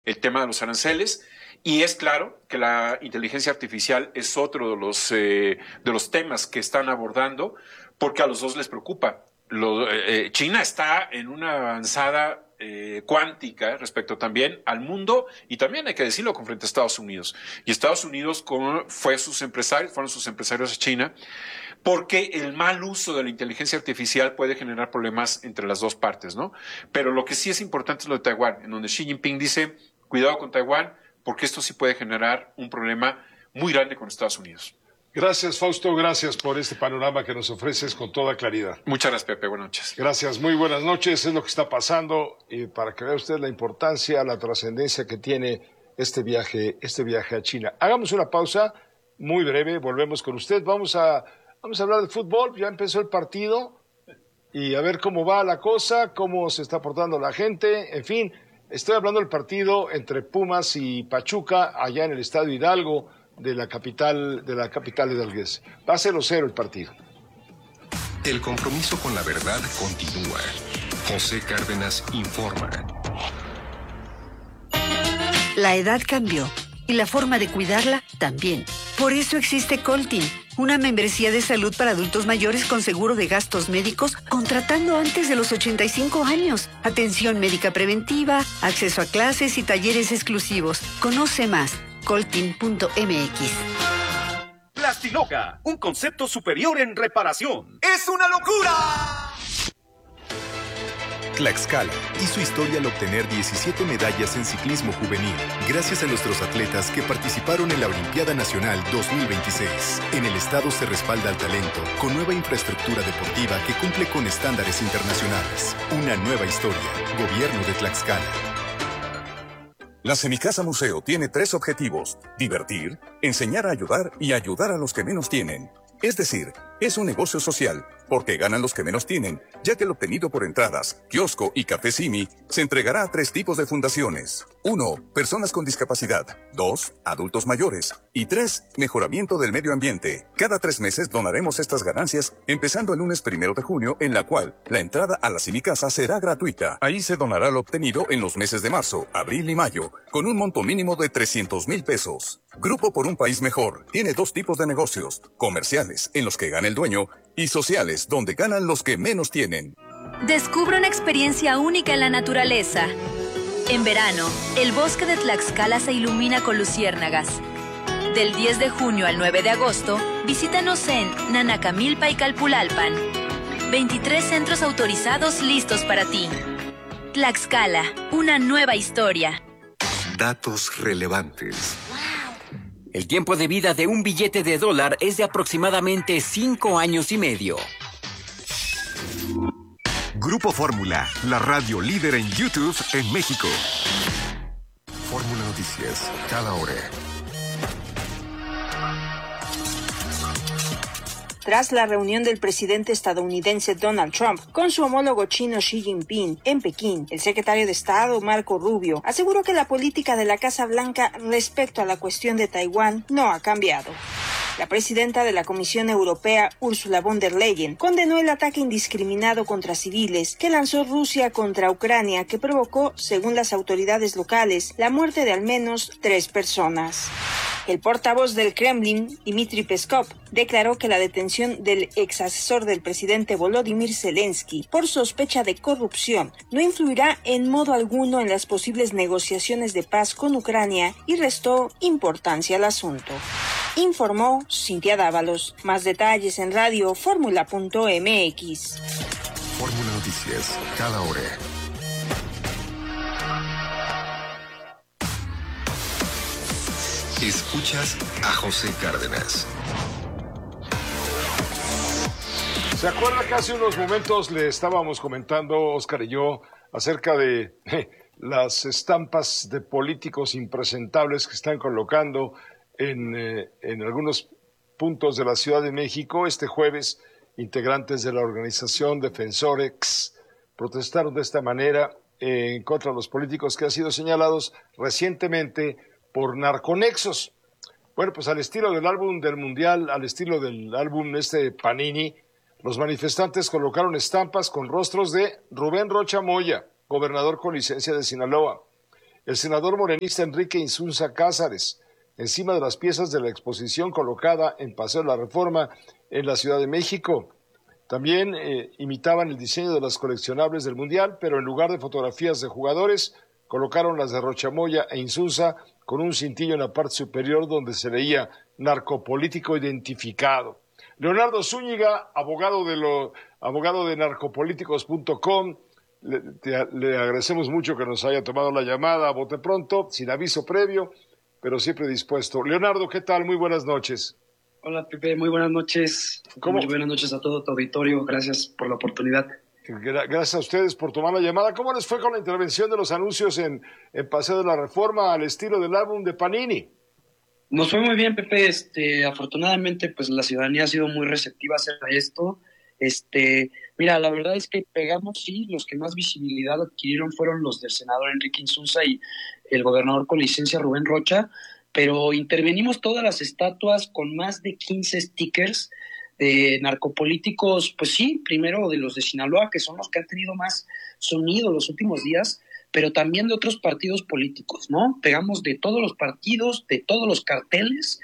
el tema de los aranceles, y es claro que la inteligencia artificial es otro de los temas que están abordando, porque a los dos les preocupa. China está en una avanzada cuántica respecto también al mundo, y también hay que decirlo con frente a Estados Unidos. Y Estados Unidos fueron sus empresarios a China, porque el mal uso de la inteligencia artificial puede generar problemas entre las dos partes, ¿no? Pero lo que sí es importante es lo de Taiwán, en donde Xi Jinping dice, cuidado con Taiwán, porque esto sí puede generar un problema muy grande con Estados Unidos. Gracias, Fausto, gracias por este panorama que nos ofreces con toda claridad. Muchas gracias, Pepe, buenas noches. Gracias, muy buenas noches, es lo que está pasando, y para que vea usted la importancia, la trascendencia que tiene este viaje a China. Hagamos una pausa muy breve, volvemos con usted, vamos a hablar de fútbol, ya empezó el partido, y a ver cómo va la cosa, cómo se está portando la gente, en fin, estoy hablando del partido entre Pumas y Pachuca, allá en el Estadio Hidalgo, de la capital hidalguense. Va a 0-0 el partido. El compromiso con la verdad continúa. José Cárdenas informa. La edad cambió y la forma de cuidarla también. Por eso existe Coltin, una membresía de salud para adultos mayores con seguro de gastos médicos contratando antes de los 85 años. Atención médica preventiva, acceso a clases y talleres exclusivos. Conoce más. Coltin.mx. Plastiloca, un concepto superior en reparación. ¡Es una locura! Tlaxcala hizo historia al obtener 17 medallas en ciclismo juvenil, gracias a nuestros atletas que participaron en la Olimpiada Nacional 2026. En el estado se respalda al talento con nueva infraestructura deportiva que cumple con estándares internacionales. Una nueva historia. Gobierno de Tlaxcala. La Semicasa Museo tiene 3 objetivos: divertir, enseñar a ayudar y ayudar a los que menos tienen. Es decir, es un negocio social, porque ganan los que menos tienen, ya que el obtenido por entradas, kiosco y café Simi se entregará a 3 tipos de fundaciones. 1. Personas con discapacidad. 2. Adultos mayores. Y 3. Mejoramiento del medio ambiente. Cada 3 meses donaremos estas ganancias, empezando el lunes 1 de junio, en la cual la entrada a la Semicasa será gratuita. Ahí se donará lo obtenido en los meses de marzo, abril y mayo, con un monto mínimo de 300,000 pesos. Grupo por un País Mejor tiene 2 tipos de negocios: comerciales, en los que gana el dueño, y sociales, donde ganan los que menos tienen. Descubre una experiencia única en la naturaleza. En verano, el bosque de Tlaxcala se ilumina con luciérnagas. Del 10 de junio al 9 de agosto, visítanos en Nanacamilpa y Calpulalpan. 23 centros autorizados listos para ti. Tlaxcala, una nueva historia. Datos relevantes. El tiempo de vida de un billete de $1 es de aproximadamente 5 años y medio. Grupo Fórmula, la radio líder en YouTube en México. Fórmula Noticias, cada hora. Tras la reunión del presidente estadounidense Donald Trump con su homólogo chino Xi Jinping en Pekín, el secretario de Estado Marco Rubio aseguró que la política de la Casa Blanca respecto a la cuestión de Taiwán no ha cambiado. La presidenta de la Comisión Europea, Ursula von der Leyen, condenó el ataque indiscriminado contra civiles que lanzó Rusia contra Ucrania, que provocó, según las autoridades locales, la muerte de al menos 3 personas. El portavoz del Kremlin, Dmitry Peskov, declaró que la detención del ex asesor del presidente Volodymyr Zelensky por sospecha de corrupción no influirá en modo alguno en las posibles negociaciones de paz con Ucrania y restó importancia al asunto. Informó Cintia Dávalos. Más detalles en radioformula.mx. Fórmula Noticias, cada hora. Escuchas a José Cárdenas. ¿Se acuerda que hace unos momentos le estábamos comentando, Óscar y yo, acerca de las estampas de políticos impresentables que están colocando en algunos puntos de la Ciudad de México? Este jueves, integrantes de la organización Defensorex protestaron de esta manera en contra de los políticos que han sido señalados recientemente por narconexos. Bueno, pues al estilo del álbum del Mundial, al estilo del álbum Panini, los manifestantes colocaron estampas con rostros de Rubén Rocha Moya, gobernador con licencia de Sinaloa, el senador morenista Enrique Insunza Cázares, encima de las piezas de la exposición colocada en Paseo de la Reforma en la Ciudad de México. También imitaban el diseño de las coleccionables del Mundial, pero en lugar de fotografías de jugadores, colocaron las de Rochamoya e Insunza con un cintillo en la parte superior donde se leía narcopolítico identificado. Leonardo Zúñiga, abogado de narcopolíticos.com, le agradecemos mucho que nos haya tomado la llamada a bote pronto, sin aviso previo, pero siempre dispuesto. Leonardo, ¿qué tal? Muy buenas noches. Hola, Pepe, muy buenas noches. Muy buenas noches a todo tu auditorio. Gracias por la oportunidad. Gracias a ustedes por tomar la llamada. ¿Cómo les fue con la intervención de los anuncios en Paseo de la Reforma al estilo del álbum de Panini? Nos fue muy bien, Pepe. Afortunadamente, pues la ciudadanía ha sido muy receptiva a esto. Mira, la verdad es que pegamos, sí, los que más visibilidad adquirieron fueron los del senador Enrique Insunza y el gobernador con licencia Rubén Rocha, pero intervenimos todas las estatuas con más de 15 stickers de narcopolíticos, pues sí, primero de los de Sinaloa, que son los que han tenido más sonido los últimos días, pero también de otros partidos políticos, ¿no? Pegamos de todos los partidos, de todos los carteles,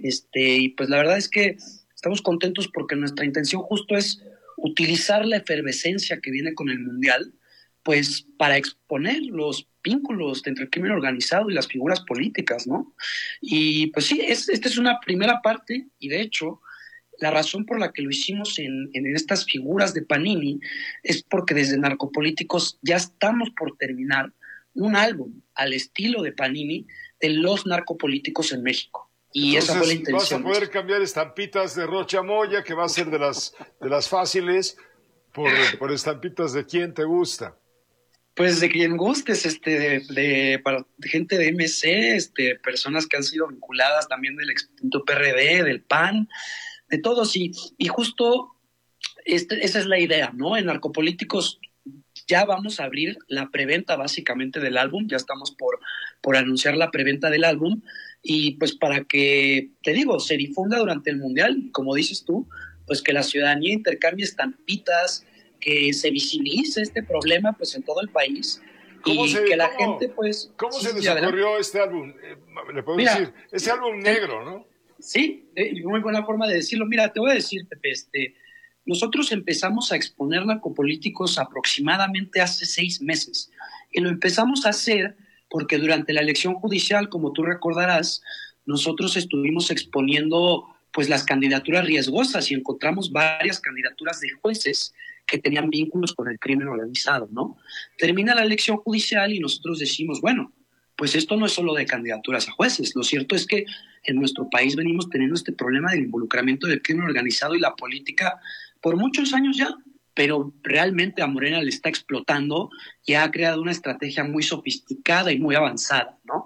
y pues la verdad es que estamos contentos porque nuestra intención justo es utilizar la efervescencia que viene con el Mundial, pues para exponer los vínculos entre el crimen organizado y las figuras políticas, ¿no? Y pues sí, esta es una primera parte, y de hecho, la razón por la que lo hicimos en estas figuras de Panini es porque desde Narcopolíticos ya estamos por terminar un álbum al estilo de Panini de los narcopolíticos en México. Y entonces, esa fue la intención. Vas a poder cambiar estampitas de Rocha Moya, que va a ser de las fáciles, por estampitas de quién te gusta. Pues de quien gustes, de gente de MC, personas que han sido vinculadas también del extinto PRD, del PAN, de todos, y justo esa es la idea, ¿no? En Narcopolíticos ya vamos a abrir la preventa básicamente del álbum, ya estamos por anunciar la preventa del álbum, y pues para que, te digo, se difunda durante el Mundial, como dices tú, pues que la ciudadanía intercambie estampitas, que se visibilice este problema pues en todo el país y que la gente pues... ¿Cómo se les ocurrió este álbum? Le puedo decir, este álbum negro, ¿no? Sí, muy buena forma de decirlo. Mira, te voy a decir, Pepe, nosotros empezamos a exponer narcopolíticos aproximadamente hace 6 meses y lo empezamos a hacer porque durante la elección judicial, como tú recordarás, nosotros estuvimos exponiendo pues las candidaturas riesgosas y encontramos varias candidaturas de jueces que tenían vínculos con el crimen organizado, ¿no? Termina la elección judicial y nosotros decimos, bueno, pues esto no es solo de candidaturas a jueces. Lo cierto es que en nuestro país venimos teniendo este problema del involucramiento del crimen organizado y la política por muchos años ya, pero realmente a Morena le está explotando y ha creado una estrategia muy sofisticada y muy avanzada, ¿no?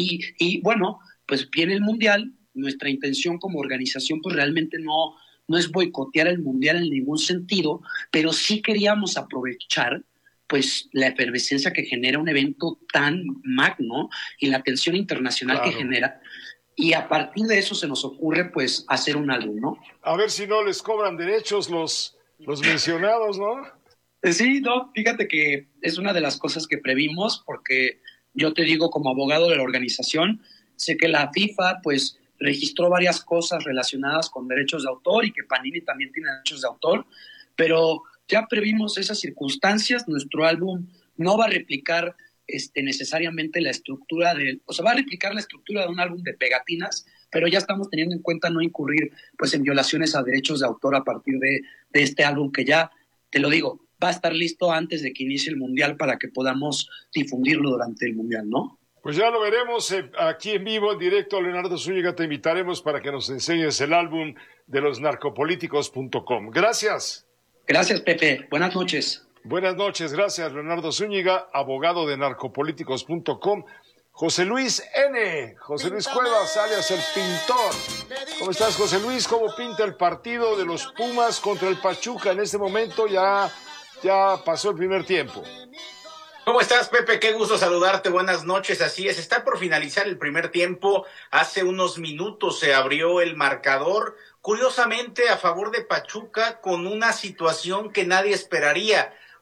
Y bueno, pues viene el Mundial, nuestra intención como organización pues realmente no es boicotear el Mundial en ningún sentido, pero sí queríamos aprovechar pues la efervescencia que genera un evento tan magno y la atención internacional que genera, y a partir de eso se nos ocurre pues hacer un álbum, ¿no? A ver si no les cobran derechos los mencionados, ¿no? Sí, no, fíjate que es una de las cosas que previmos, porque yo te digo como abogado de la organización, sé que la FIFA pues registró varias cosas relacionadas con derechos de autor y que Panini también tiene derechos de autor, pero ya previmos esas circunstancias. Nuestro álbum no va a replicar necesariamente la estructura va a replicar la estructura de un álbum de pegatinas, pero ya estamos teniendo en cuenta no incurrir pues en violaciones a derechos de autor a partir de este álbum, que ya, te lo digo, va a estar listo antes de que inicie el Mundial para que podamos difundirlo durante el Mundial, ¿no? Pues ya lo veremos aquí en vivo, en directo. Leonardo Zúñiga, te invitaremos para que nos enseñes el álbum de los narcopolíticos.com. Gracias. Gracias, Pepe. Buenas noches. Buenas noches. Gracias, Leonardo Zúñiga, abogado de narcopolíticos.com. José Luis N. José Luis Cuevas, alias el Pintor. ¿Cómo estás, José Luis? ¿Cómo pinta el partido de los Pumas contra el Pachuca en este momento? Ya pasó el primer tiempo. ¿Cómo estás, Pepe? Qué gusto saludarte. Buenas noches. Así es, está por finalizar el primer tiempo. Hace unos minutos se abrió el marcador, curiosamente a favor de Pachuca, con una situación que nadie esperaría.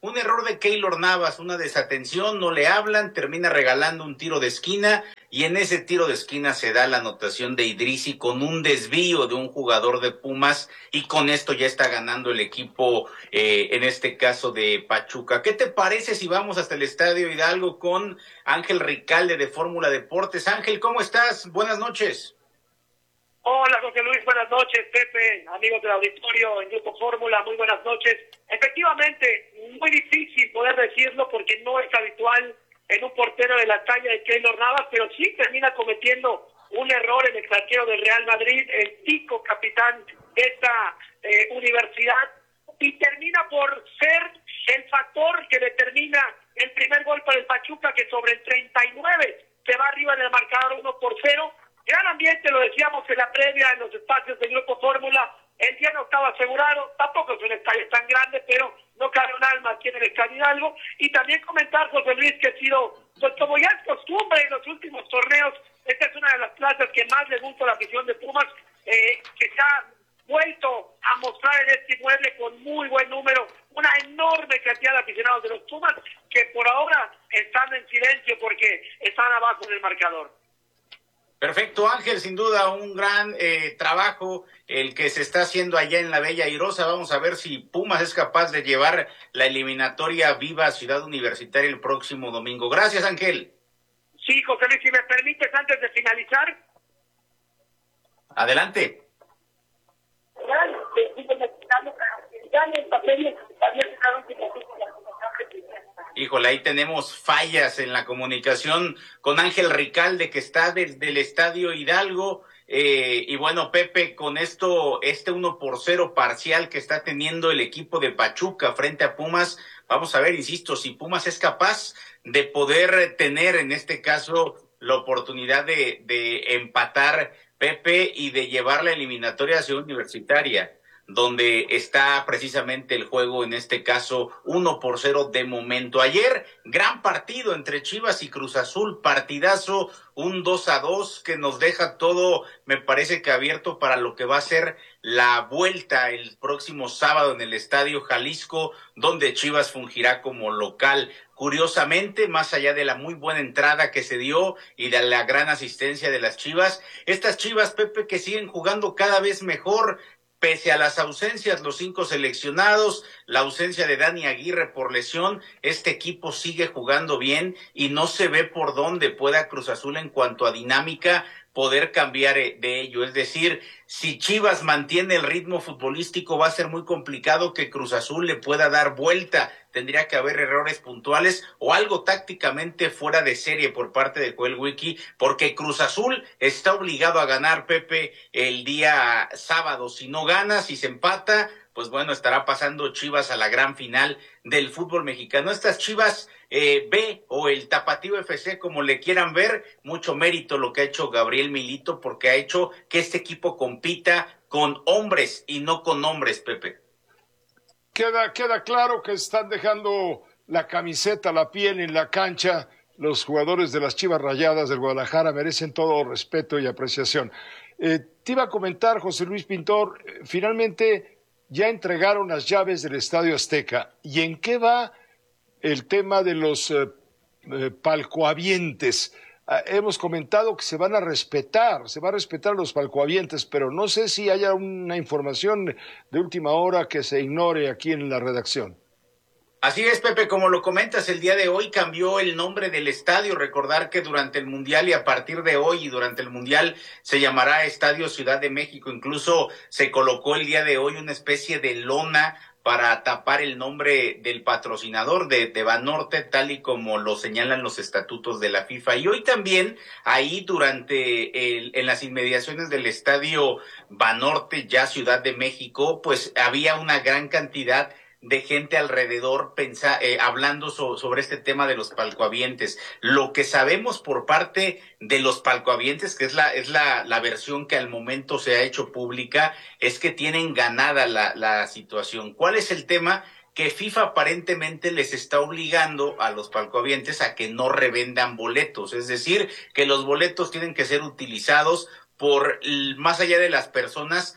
un error de Keylor Navas, una desatención, no le hablan, termina regalando un tiro de esquina y en ese tiro de esquina se da la anotación de Idrissi con un desvío de un jugador de Pumas y con esto ya está ganando el equipo, en este caso de Pachuca. ¿Qué te parece si vamos hasta el Estadio Hidalgo con Ángel Ricalde de Fórmula Deportes? Ángel, ¿cómo estás? Buenas noches. Hola, José Luis, buenas noches. Pepe, amigos del auditorio en Grupo Fórmula, muy buenas noches. Efectivamente, muy difícil poder decirlo porque no es habitual en un portero de la talla de Keylor Navas, pero sí termina cometiendo un error en el arquero del Real Madrid, el tico capitán de esta universidad, y termina por ser el factor que determina el primer gol para el Pachuca, que sobre el 39 se va arriba en el marcador 1-0. Gran ambiente, lo decíamos en la previa, en los espacios del Grupo Fórmula. El día no estaba asegurado, tampoco es un estadio tan grande, pero no cabe un alma aquí en el Estadio Hidalgo. Y también comentar, José Luis, que ha sido, pues como ya es costumbre en los últimos torneos, esta es una de las plazas que más le gusta a la afición de Pumas, que se ha vuelto a mostrar en este inmueble con muy buen número, una enorme cantidad de aficionados de los Pumas, que por ahora están en silencio porque están abajo del marcador. Perfecto, Ángel, sin duda un gran trabajo el que se está haciendo allá en la Bella Airosa. Vamos a ver si Pumas es capaz de llevar la eliminatoria viva a Ciudad Universitaria el próximo domingo. Gracias, Ángel. Sí, José Luis, si me permites, antes de finalizar. Adelante. Híjole, ahí tenemos fallas en la comunicación con Ángel Ricalde, que está desde el Estadio Hidalgo. Y bueno, Pepe, con esto, 1-0 parcial que está teniendo el equipo de Pachuca frente a Pumas, vamos a ver, insisto, si Pumas es capaz de poder tener, en este caso, la oportunidad de empatar, Pepe, y de llevar la eliminatoria a Ciudad Universitaria, donde está precisamente el juego, en este caso 1-0 de momento. Ayer, gran partido entre Chivas y Cruz Azul, partidazo, un 2-2 que nos deja todo, me parece que abierto para lo que va a ser la vuelta el próximo sábado en el Estadio Jalisco, donde Chivas fungirá como local. Curiosamente, más allá de la muy buena entrada que se dio y de la gran asistencia de las Chivas, estas Chivas, Pepe, que siguen jugando cada vez mejor, pese a las ausencias, los 5 seleccionados, la ausencia de Dani Aguirre por lesión, este equipo sigue jugando bien y no se ve por dónde pueda Cruz Azul en cuanto a dinámica poder cambiar de ello. Es decir, si Chivas mantiene el ritmo futbolístico, va a ser muy complicado que Cruz Azul le pueda dar vuelta. Tendría que haber errores puntuales o algo tácticamente fuera de serie por parte de Joel Wiki, porque Cruz Azul está obligado a ganar, Pepe, el día sábado. Si no gana, si se empata, pues bueno, estará pasando Chivas a la gran final del fútbol mexicano. Estas Chivas B o el Tapatío FC, como le quieran ver, mucho mérito lo que ha hecho Gabriel Milito, porque ha hecho que este equipo compita con hombres y no con hombres, Pepe. Queda claro que están dejando la camiseta, la piel en la cancha. Los jugadores de las Chivas Rayadas del Guadalajara merecen todo respeto y apreciación. Te iba a comentar, José Luis Pintor, finalmente ya entregaron las llaves del Estadio Azteca. ¿Y en qué va el tema de los palcohabientes? Hemos comentado que se va a respetar los palcohabientes, pero no sé si haya una información de última hora que se ignore aquí en la redacción. Así es, Pepe, como lo comentas, el día de hoy cambió el nombre del estadio. Recordar que durante el Mundial y a partir de hoy y durante el Mundial se llamará Estadio Ciudad de México. Incluso se colocó el día de hoy una especie de lona para tapar el nombre del patrocinador de Banorte, tal y como lo señalan los estatutos de la FIFA. Y hoy también, ahí en las inmediaciones del estadio Banorte, ya Ciudad de México, pues había una gran cantidad de gente alrededor hablando sobre este tema de los palcohabientes. Lo que sabemos por parte de los palcohabientes, que es la versión que al momento se ha hecho pública, es que tienen ganada la situación. ¿Cuál es el tema? Que FIFA aparentemente les está obligando a los palcohabientes a que no revendan boletos, es decir, que los boletos tienen que ser utilizados más allá de las personas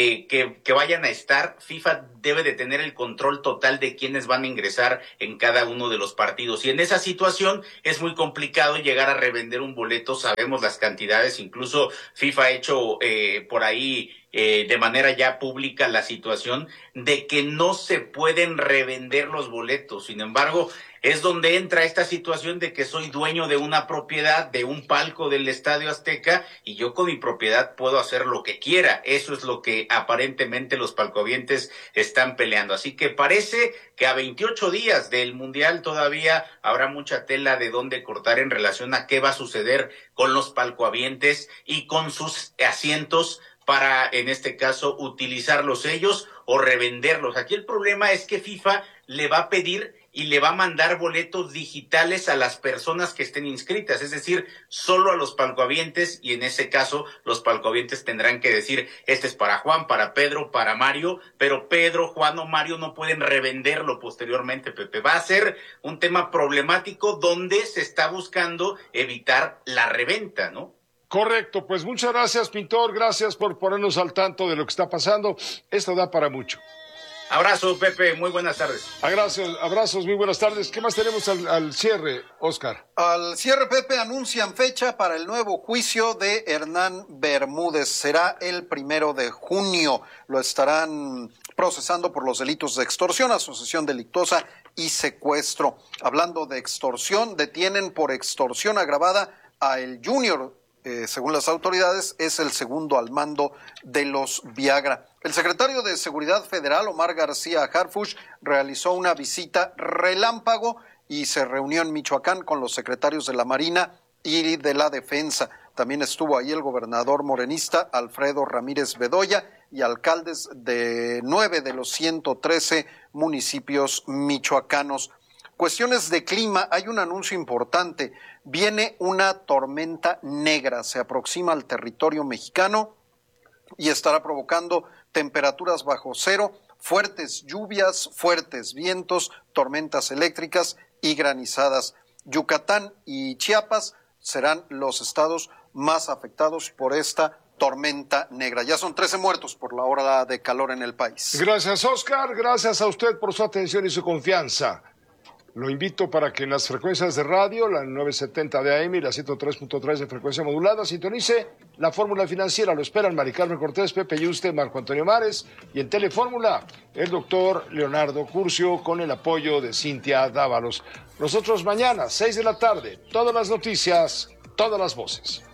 que vayan a estar, FIFA debe de tener el control total de quiénes van a ingresar en cada uno de los partidos. Y en esa situación es muy complicado llegar a revender un boleto, sabemos las cantidades, incluso FIFA ha hecho por ahí de manera ya pública la situación de que no se pueden revender los boletos. Sin embargo, es donde entra esta situación de que soy dueño de una propiedad, de un palco del Estadio Azteca, y yo con mi propiedad puedo hacer lo que quiera. Eso es lo que aparentemente los palcovientes están peleando. Así que parece que a 28 días del Mundial todavía habrá mucha tela de dónde cortar en relación a qué va a suceder con los palcohabientes y con sus asientos para, en este caso, utilizarlos ellos o revenderlos. Aquí el problema es que FIFA le va a pedir y le va a mandar boletos digitales a las personas que estén inscritas, es decir, solo a los palcohabientes, y en ese caso los palcohabientes tendrán que decir, este es para Juan, para Pedro, para Mario, pero Pedro, Juan o Mario no pueden revenderlo posteriormente, Pepe. Va a ser un tema problemático donde se está buscando evitar la reventa, ¿no? Correcto, pues muchas gracias, Pintor, gracias por ponernos al tanto de lo que está pasando. Esto da para mucho. Abrazo, Pepe, muy buenas tardes. Abrazos, muy buenas tardes. ¿Qué más tenemos al cierre, Oscar? Al cierre, Pepe, anuncian fecha para el nuevo juicio de Hernán Bermúdez. Será el 1 de junio. Lo estarán procesando por los delitos de extorsión, asociación delictuosa y secuestro. Hablando de extorsión, detienen por extorsión agravada a El Junior. Según las autoridades, es el segundo al mando de los Viagra. El secretario de Seguridad Federal, Omar García Harfuch, realizó una visita relámpago y se reunió en Michoacán con los secretarios de la Marina y de la Defensa. También estuvo ahí el gobernador morenista Alfredo Ramírez Bedoya y alcaldes de 9 de los 113 municipios michoacanos. Cuestiones de clima, hay un anuncio importante. Viene una tormenta negra, se aproxima al territorio mexicano y estará provocando temperaturas bajo cero, fuertes lluvias, fuertes vientos, tormentas eléctricas y granizadas. Yucatán y Chiapas serán los estados más afectados por esta tormenta negra. Ya son 13 muertos por la ola de calor en el país. Gracias, Oscar. Gracias a usted por su atención y su confianza. Lo invito para que en las frecuencias de radio, la 970 de AM y la 103.3 de frecuencia modulada, sintonice la Fórmula Financiera. Lo esperan Mari Carmen Cortés, Pepe Yuste, Marco Antonio Mares, y en Telefórmula, el doctor Leonardo Curcio, con el apoyo de Cintia Dávalos. Nosotros mañana, 6 de la tarde, todas las noticias, todas las voces.